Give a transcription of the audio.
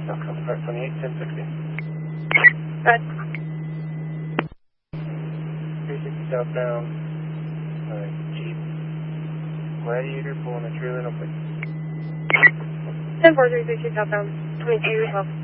Park 28, 1060. Good. 360 southbound, Jeep Gladiator pulling a trailer, no plate. 10-4, 360 southbound, 22 yourself.